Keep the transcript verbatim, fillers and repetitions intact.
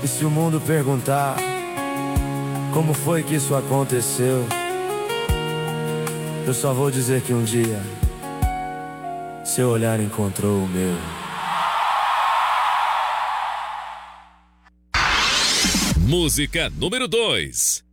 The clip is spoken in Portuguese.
E se o mundo perguntar como foi que isso aconteceu, eu só vou dizer que um dia seu olhar encontrou o meu. Música número dois.